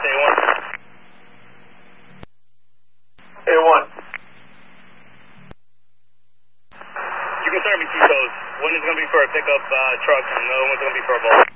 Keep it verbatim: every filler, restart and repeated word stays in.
A one. A one. You can start me two shows. One is going to be for a pickup uh, truck, and the other one's going to be for a boat.